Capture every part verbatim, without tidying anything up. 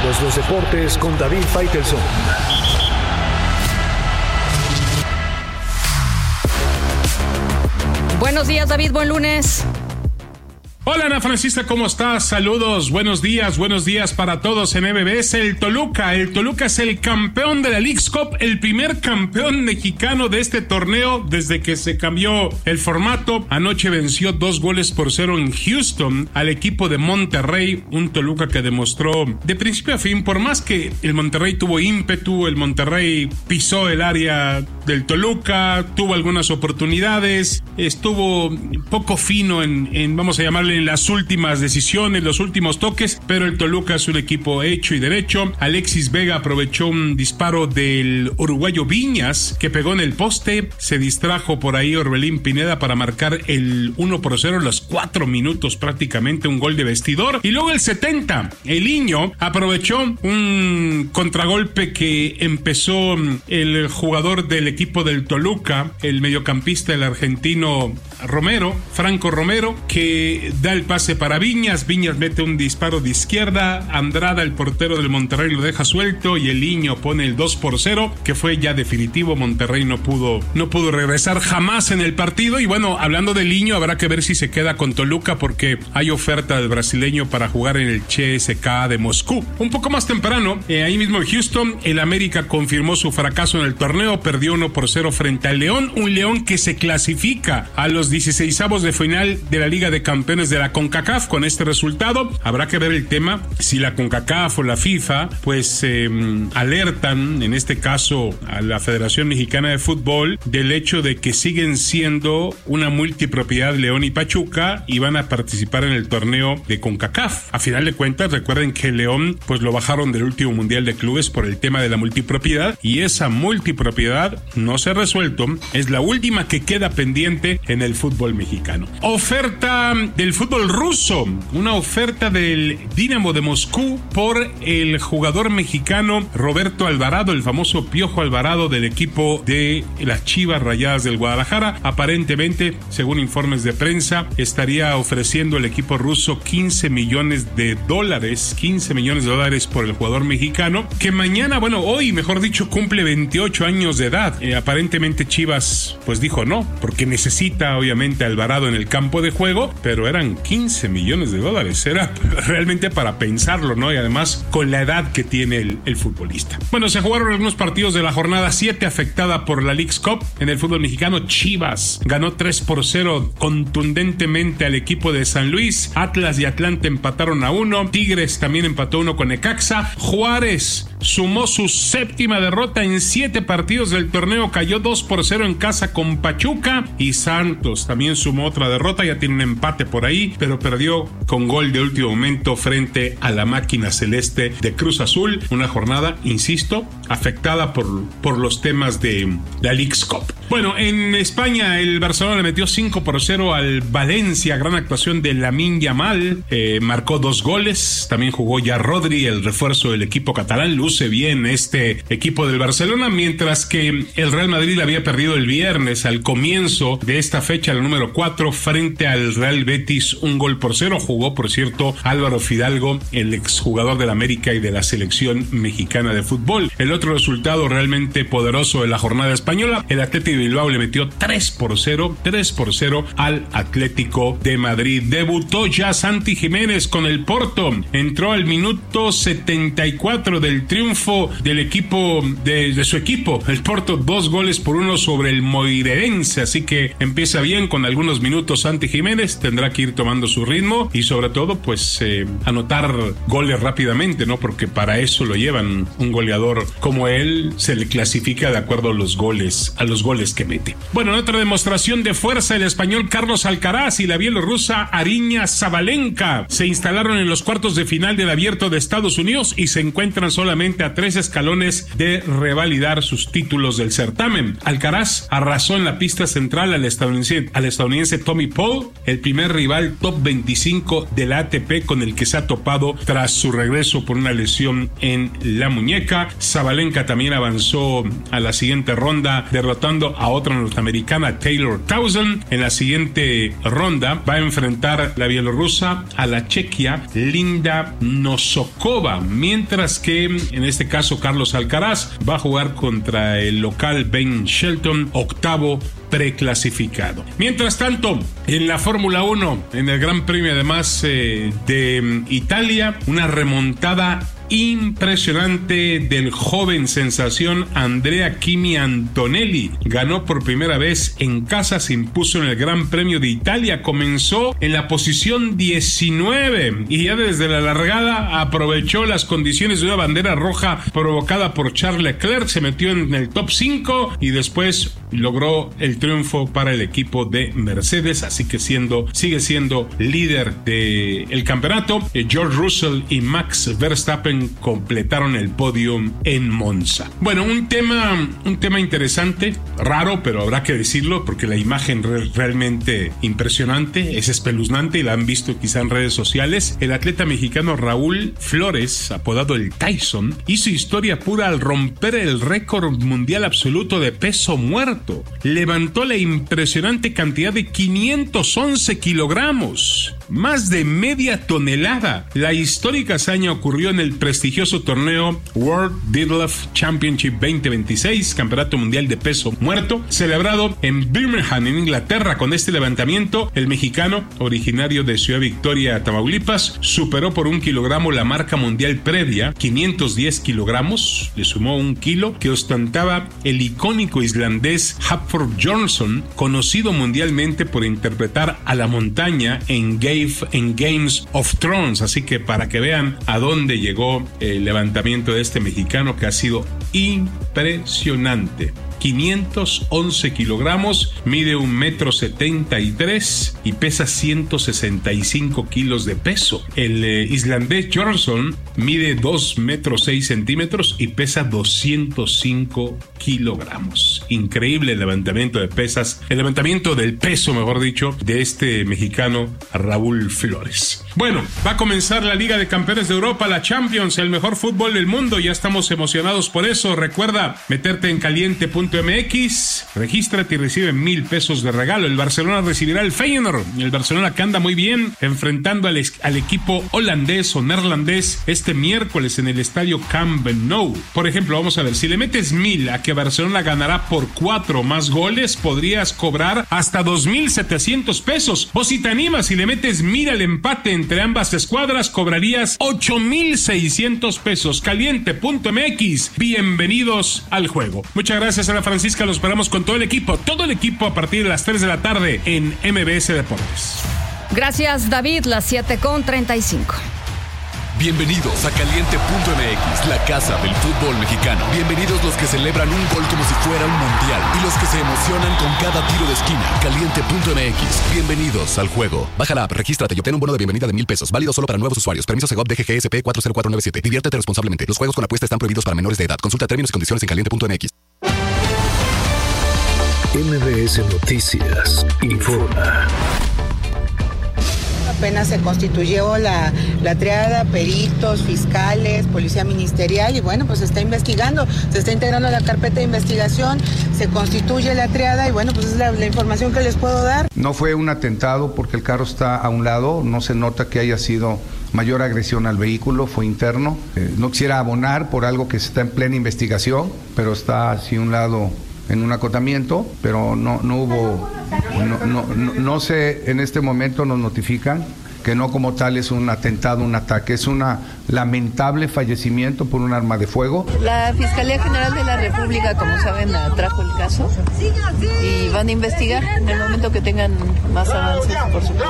Todos los deportes con David Faitelson. Buenos días, David, buen lunes. Hola, Ana Francisca, ¿cómo estás? Saludos, buenos días, buenos días para todos en M B S. El Toluca, el Toluca es el campeón de la Leagues Cup, el primer campeón mexicano de este torneo desde que se cambió el formato. Anoche venció dos goles por cero en Houston al equipo de Monterrey, un Toluca que demostró de principio a fin, por más que el Monterrey tuvo ímpetu, el Monterrey pisó el área del Toluca, tuvo algunas oportunidades, estuvo poco fino en, en vamos a llamarle, en las últimas decisiones, los últimos toques, pero el Toluca es un equipo hecho y derecho. Alexis Vega aprovechó un disparo del uruguayo Viñas que pegó en el poste, se distrajo por ahí Orbelín Pineda para marcar el uno por cero en los cuatro minutos prácticamente, un gol de vestidor. Y luego el setenta, el Iño aprovechó un contragolpe que empezó el jugador del equipo del Toluca, el mediocampista, el argentino Romero, Franco Romero, que da el pase para Viñas. Viñas mete un disparo de izquierda, Andrada, el portero del Monterrey, lo deja suelto y el Niño pone el dos por cero, que fue ya definitivo. Monterrey no pudo no pudo regresar jamás en el partido. Y bueno, hablando del Niño, habrá que ver si se queda con Toluca, porque hay oferta del brasileño para jugar en el C S K A de Moscú. Un poco más temprano, eh, ahí mismo en Houston, el América confirmó su fracaso en el torneo, perdió uno por cero frente al León, un León que se clasifica a los dieciseisavos de final de la Liga de Campeones de la CONCACAF. Con este resultado habrá que ver el tema si la CONCACAF o la FIFA pues eh, alertan, en este caso a la Federación Mexicana de Fútbol, del hecho de que siguen siendo una multipropiedad León y Pachuca y van a participar en el torneo de CONCACAF. A final de cuentas, recuerden que León pues lo bajaron del último Mundial de Clubes por el tema de la multipropiedad, y esa multipropiedad no se ha resuelto, es la última que queda pendiente en el fútbol mexicano. Oferta del fútbol ruso, una oferta del Dinamo de Moscú por el jugador mexicano Roberto Alvarado, el famoso Piojo Alvarado del equipo de las Chivas Rayadas del Guadalajara. Aparentemente, según informes de prensa, estaría ofreciendo el equipo ruso quince millones de dólares, quince millones de dólares por el jugador mexicano, que mañana, bueno, hoy, mejor dicho, cumple veintiocho años de edad. Eh, aparentemente Chivas, pues dijo no, porque necesita obviamente a Alvarado en el campo de juego, pero eran quince millones de dólares, era realmente para pensarlo, ¿no? Y además con la edad que tiene el, el futbolista. Bueno, se jugaron algunos partidos de la jornada siete afectada por la Leagues Cup. En el fútbol mexicano, Chivas ganó tres por cero contundentemente al equipo de San Luis. Atlas y Atlante empataron a uno. Tigres también empató uno con Necaxa. Juárez sumó su séptima derrota en siete partidos del torneo, cayó dos por cero en casa con Pachuca. Y Santos también sumó otra derrota, ya tiene un empate por ahí, pero perdió con gol de último momento frente a la máquina celeste de Cruz Azul. Una jornada, insisto, afectada por, por los temas de la Leagues Cup. Bueno, en España el Barcelona le metió cinco por cero al Valencia, gran actuación de Lamine Yamal, eh, marcó dos goles, también jugó ya Rodri, el refuerzo del equipo catalán. Luce bien este equipo del Barcelona, mientras que el Real Madrid había perdido el viernes al comienzo de esta fecha, la número cuatro, frente al Real Betis, un gol por cero. Jugó, por cierto, Álvaro Fidalgo, el exjugador del América y de la selección mexicana de fútbol. El otro resultado realmente poderoso de la jornada española, el Atlético de Bilbao le metió tres por cero, tres por cero al Atlético de Madrid. Debutó ya Santi Jiménez con el Porto, entró al minuto setenta y cuatro del triunfo del equipo, de, de su equipo, el Porto, dos goles por uno sobre el Moreirense, así que empieza bien con algunos minutos Santi Jiménez, tendrá que ir tomando su ritmo y sobre todo pues eh, anotar goles rápidamente, ¿no? Porque para eso lo llevan. Un goleador como él se le clasifica de acuerdo a los goles, a los goles que mete. Bueno, en otra demostración de fuerza, el español Carlos Alcaraz y la bielorrusa Aryna Sabalenka se instalaron en los cuartos de final del Abierto de Estados Unidos y se encuentran solamente a tres escalones de revalidar sus títulos del certamen. Alcaraz arrasó en la pista central al estadounidense, al estadounidense Tommy Paul, el primer rival top veinticinco de la A T P con el que se ha topado tras su regreso por una lesión en la muñeca. Sabalenka también avanzó a la siguiente ronda derrotando enfrentando a otra norteamericana, Taylor Townsend. En la siguiente ronda va a enfrentar la bielorrusa a la chequia Linda Nosokova, mientras que en este caso Carlos Alcaraz va a jugar contra el local Ben Shelton, octavo preclasificado. Mientras tanto, en la Fórmula uno, en el Gran Premio además eh, de Italia, una remontada impresionante del joven sensación Andrea Kimi Antonelli. Ganó por primera vez en casa, se impuso en el Gran Premio de Italia, comenzó en la posición diecinueve y ya desde la largada aprovechó las condiciones de una bandera roja provocada por Charles Leclerc, se metió en el top cinco y después logró el triunfo para el equipo de Mercedes, así que siendo, sigue siendo líder del campeonato. George Russell y Max Verstappen completaron el podio en Monza. Bueno, un tema, un tema interesante, raro, pero habrá que decirlo porque la imagen re- realmente impresionante, es espeluznante y la han visto quizá en redes sociales. El atleta mexicano Raúl Flores, apodado el Tyson, hizo historia pura al romper el récord mundial absoluto de peso muerto. Levantó la impresionante cantidad de quinientos once kilogramos, más de media tonelada. La histórica hazaña ocurrió en el prestigioso torneo World Deadlift Championship veinte veintiséis, campeonato mundial de peso muerto, celebrado en Birmingham, en Inglaterra. Con este levantamiento, el mexicano, originario de Ciudad Victoria, Tamaulipas, superó por un kilogramo la marca mundial previa, quinientos diez kilogramos, le sumó un kilo que ostentaba el icónico islandés Hafþór Björnsson, conocido mundialmente por interpretar a la montaña en Game, en Games of Thrones. Así que para que vean a dónde llegó el levantamiento de este mexicano, que ha sido impresionante. quinientos once kilogramos, mide un metro setenta y tres y pesa ciento sesenta y cinco kilos de peso. El eh, islandés Björnsson mide dos metros seis centímetros y pesa doscientos cinco kilogramos. Increíble el levantamiento de pesas, el levantamiento del peso, mejor dicho, de este mexicano Raúl Flores. Bueno, va a comenzar la Liga de Campeones de Europa, la Champions, el mejor fútbol del mundo. Ya estamos emocionados por eso. Recuerda meterte en caliente punto m x, regístrate y recibe mil pesos de regalo. El Barcelona recibirá el Feyenoord. El Barcelona que anda muy bien, enfrentando al, al equipo holandés o neerlandés este miércoles en el estadio Camp Nou. Por ejemplo, vamos a ver, si le metes mil a que Barcelona ganará por cuatro más goles, podrías cobrar hasta dos mil setecientos pesos. O si te animas y le metes mil al empate entre ambas escuadras, cobrarías ocho mil seiscientos pesos. caliente punto m x, bienvenidos al juego. Muchas gracias, Ana Francisca, lo esperamos con todo el equipo, todo el equipo a partir de las tres de la tarde en M B S Deportes. Gracias, David, las siete con treinta y cinco. Bienvenidos a caliente punto m x, la casa del fútbol mexicano. Bienvenidos los que celebran un gol como si fuera un mundial y los que se emocionan con cada tiro de esquina. caliente punto m x, bienvenidos al juego. Baja la app, regístrate y obtén un bono de bienvenida de mil pesos, válido solo para nuevos usuarios. Permiso Segov D G G S P cuatro cero cuatro nueve siete. Diviértete responsablemente. Los juegos con apuesta están prohibidos para menores de edad. Consulta términos y condiciones en caliente punto m x. M B S Noticias informa. Apenas se constituyó la, la triada, peritos, fiscales, policía ministerial y bueno, pues se está investigando, se está integrando la carpeta de investigación, se constituye la triada y bueno, pues es la, la información que les puedo dar. No fue un atentado porque el carro está a un lado, no se nota que haya sido mayor agresión al vehículo, fue interno. Eh, no quisiera abonar por algo que está en plena investigación, pero está así a un lado en un acotamiento, pero no, no hubo, no, no, no, no sé, en este momento nos notifican que no como tal es un atentado, un ataque, es un lamentable fallecimiento por un arma de fuego. La Fiscalía General de la República, como saben, trajo el caso y van a investigar en el momento que tengan más avances, por supuesto.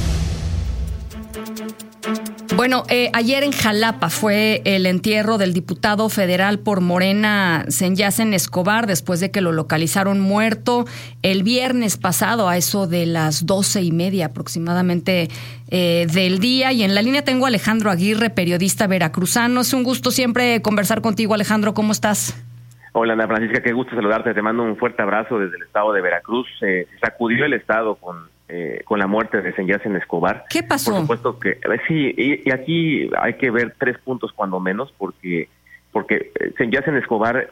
Bueno, eh, ayer en Jalapa fue el entierro del diputado federal por Morena, Senyacen Escobar, después de que lo localizaron muerto el viernes pasado a eso de las doce y media aproximadamente eh, del día. Y en la línea tengo a Alejandro Aguirre, periodista veracruzano. Es un gusto siempre conversar contigo, Alejandro. ¿Cómo estás? Hola, Ana Francisca, qué gusto saludarte. Te mando un fuerte abrazo desde el estado de Veracruz. Eh, se sacudió el estado con Eh, con la muerte de Senyacen Escobar. ¿Qué pasó? Por supuesto que sí, y, y aquí hay que ver tres puntos cuando menos, porque porque Senyacen Escobar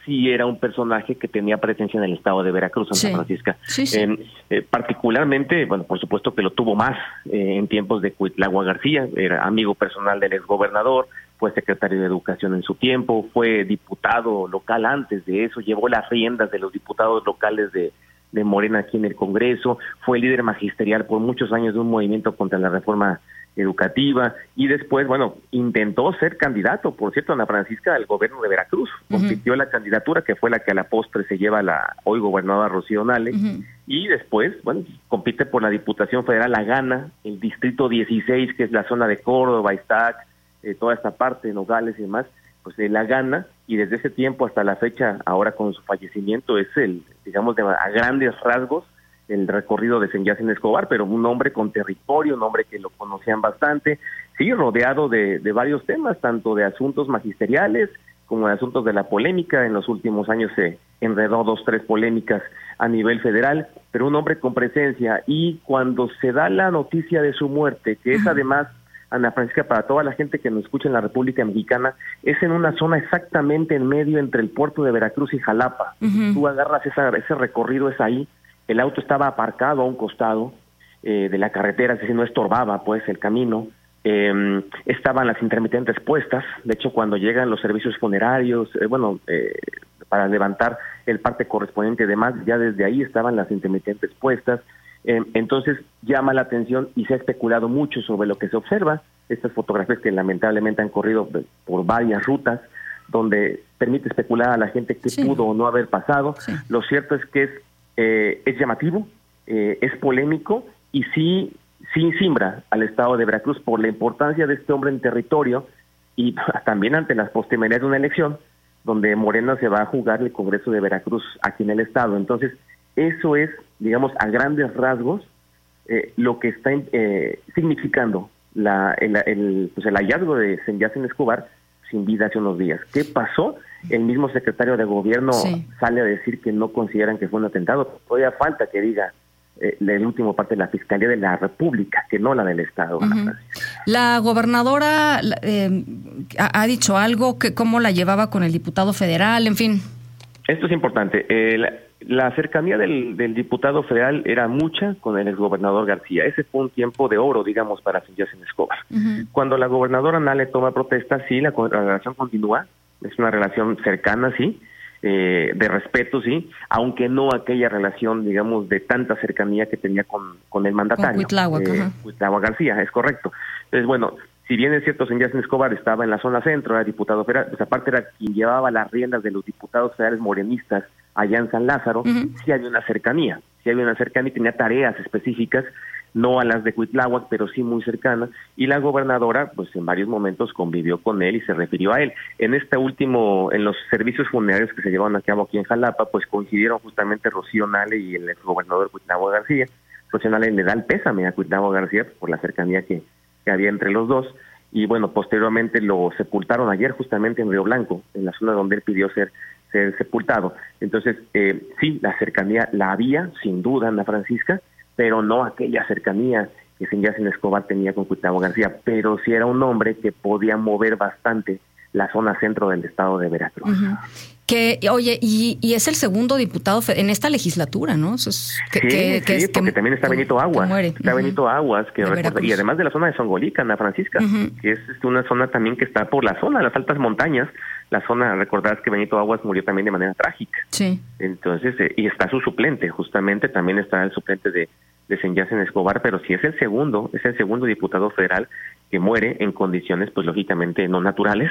sí era un personaje que tenía presencia en el estado de Veracruz, Santa sí. Francisca. Sí, sí. Eh, eh, particularmente, bueno, por supuesto que lo tuvo más eh, en tiempos de Cuitlagua García, era amigo personal del exgobernador, fue secretario de Educación en su tiempo, fue diputado local antes de eso, llevó las riendas de los diputados locales de, de Morena aquí en el Congreso, fue líder magisterial por muchos años de un movimiento contra la reforma educativa, y después, bueno, intentó ser candidato, por cierto, Ana Francisca, al gobierno de Veracruz, uh-huh. compitió en la candidatura que fue la que a la postre se lleva la hoy gobernadora Rocío Nale, uh-huh. y después, bueno, compite por la Diputación Federal, la gana, el distrito dieciséis, que es la zona de Córdoba, Iztac, eh, toda esta parte, Nogales y demás, pues eh, la gana, y desde ese tiempo hasta la fecha, ahora con su fallecimiento, es el, digamos, de, a grandes rasgos, el recorrido de Sanjacen Escobar, pero un hombre con territorio, un hombre que lo conocían bastante, sí, rodeado de, de varios temas, tanto de asuntos magisteriales como de asuntos de la polémica. En los últimos años se enredó dos, tres polémicas a nivel federal, pero un hombre con presencia, y cuando se da la noticia de su muerte, que es además, Ana Francisca, para toda la gente que nos escucha en la República Mexicana, es en una zona exactamente en medio entre el puerto de Veracruz y Jalapa. Uh-huh. Tú agarras esa, ese recorrido, es ahí. El auto estaba aparcado a un costado eh, de la carretera, es decir, no estorbaba pues el camino. Eh, estaban las intermitentes puestas. De hecho, cuando llegan los servicios funerarios, eh, bueno, eh, para levantar el parte correspondiente y demás, ya desde ahí estaban las intermitentes puestas. Eh, entonces llama la atención y se ha especulado mucho sobre lo que se observa. Estas fotografías que lamentablemente han corrido por varias rutas, donde permite especular a la gente qué sí. pudo o no haber pasado. Sí. Lo cierto es que es Eh, es llamativo, eh, es polémico, y sí, sí simbra al estado de Veracruz por la importancia de este hombre en territorio, y también ante las postrimerías de una elección donde Morena se va a jugar el Congreso de Veracruz aquí en el estado. Entonces, eso es, digamos, a grandes rasgos eh, lo que está eh, significando la, el, el, pues el hallazgo de Sanjacen Escobar sin vida hace unos días. ¿Qué pasó? El mismo secretario de gobierno sí. sale a decir que no consideran que fue un atentado. Todavía falta que diga eh, el último parte de la Fiscalía de la República, que no la del Estado. Uh-huh. La gobernadora eh, ha, ha dicho algo, que cómo la llevaba con el diputado federal, en fin. Esto es importante. Eh, la, la cercanía del, del diputado federal era mucha con el exgobernador García. Ese fue un tiempo de oro, digamos, para Sanjacen Escobar. Uh-huh. Cuando la gobernadora Nale toma protesta, sí, la, la relación continúa. Es una relación cercana, sí, eh, de respeto, sí, aunque no aquella relación, digamos, de tanta cercanía que tenía con, con el mandatario. Con Cuitláhuac, eh, Cuitláhuac García, es correcto. Entonces, bueno, si bien es cierto, Sanjacen Escobar estaba en la zona centro, era diputado federal, pues aparte era quien llevaba las riendas de los diputados federales morenistas allá en San Lázaro, uh-huh. sí había una cercanía, sí había una cercanía y tenía tareas específicas, no a las de Cuitláhuac, pero sí muy cercanas, y la gobernadora, pues en varios momentos convivió con él y se refirió a él. En este último, en los servicios funerarios que se llevaron a cabo aquí en Jalapa, pues coincidieron justamente Rocío Nale y el exgobernador Cuitláhuac García. Rocío Nale le da el pésame a Cuitláhuac García por la cercanía que, que había entre los dos, y bueno, posteriormente lo sepultaron ayer justamente en Río Blanco, en la zona donde él pidió ser ser sepultado. Entonces, eh, sí, la cercanía la había, sin duda, Ana Francisca, pero no aquella cercanía que Sanjacen Escobar tenía con Cuitláhuac García, pero sí era un hombre que podía mover bastante la zona centro del estado de Veracruz. Uh-huh. Que, oye, y, y es el segundo diputado en esta legislatura, ¿no? Eso es que, sí, que, sí, que es, porque que, también está Benito Aguas, está uh-huh. Benito Aguas, que recuerda, y además de la zona de Songolica, Ana Francisca, uh-huh. que es una zona también que está por la zona de las altas montañas. La zona, recordarás que Benito Aguas murió también de manera trágica. Sí. Entonces, eh, y está su suplente, justamente también está el suplente de, de Sanjacen Escobar, pero si es el segundo, es el segundo diputado federal que muere en condiciones, pues lógicamente no naturales,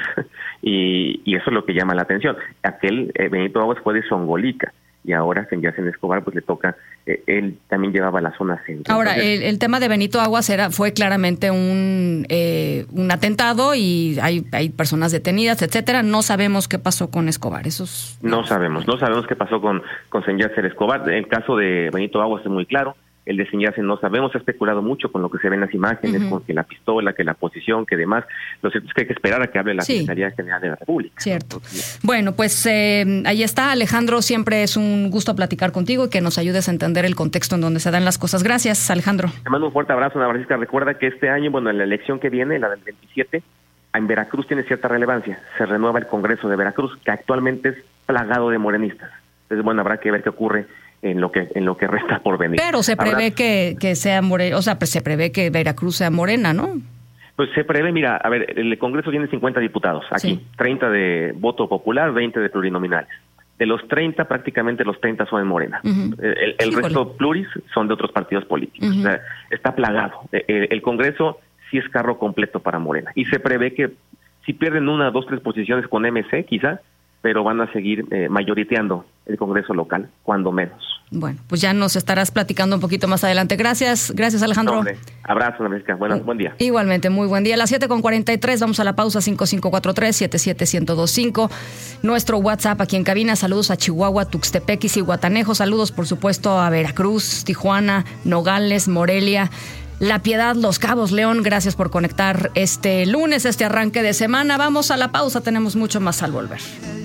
y, y eso es lo que llama la atención. Aquel eh, Benito Aguas fue de Songolica, y ahora Sanjacen Escobar pues le toca, eh, él también llevaba la zona centro. Ahora, Entonces, el, el tema de Benito Aguas era fue claramente un eh, un atentado, y hay hay personas detenidas, etcétera. No sabemos qué pasó con Escobar. Eso es... No sabemos, no sabemos qué pasó con, con Sanjacen Escobar. El caso de Benito Aguas es muy claro. El de Sanjacen no sabemos, se ha especulado mucho con lo que se ve en las imágenes, uh-huh. con que la pistola, que la posición, que demás. Lo cierto es que hay que esperar a que hable la sí. Fiscalía General de la República. Cierto. Entonces, bueno, pues eh, ahí está, Alejandro. Siempre es un gusto platicar contigo y que nos ayudes a entender el contexto en donde se dan las cosas. Gracias, Alejandro. Te mando un fuerte abrazo, Ana Francisca. Recuerda que este año, bueno, en la elección que viene, la del veintisiete, en Veracruz tiene cierta relevancia. Se renueva el Congreso de Veracruz, que actualmente es plagado de morenistas. Entonces, bueno, habrá que ver qué ocurre en lo que en lo que resta por venir. Pero se prevé Habrá, que, que sea Morena, o sea, pues se prevé que Veracruz sea Morena, ¿no? Pues se prevé, mira, a ver, el Congreso tiene cincuenta diputados aquí, sí. treinta de voto popular, veinte de plurinominales. De los treinta, prácticamente los treinta son en Morena. Uh-huh. El, el resto pluris son de otros partidos políticos. Uh-huh. O sea, está plagado. El, el Congreso sí es carro completo para Morena. Y se prevé que si pierden una, dos, tres posiciones con M C, quizá, pero van a seguir eh, mayoriteando el Congreso local, cuando menos. Bueno, pues ya nos estarás platicando un poquito más adelante. Gracias, gracias Alejandro. Hombre, abrazo, Jessica. Bueno, buen día. Igualmente, muy buen día. A las siete con cuarenta y tres, vamos a la pausa. Cinco cinco cuatro tres, siete siete uno cero dos cinco. Nuestro WhatsApp aquí en cabina. Saludos a Chihuahua, Tuxtepec y Zihuatanejo. Saludos, por supuesto, a Veracruz, Tijuana, Nogales, Morelia, La Piedad, Los Cabos, León. Gracias por conectar este lunes, este arranque de semana. Vamos a la pausa, tenemos mucho más al volver.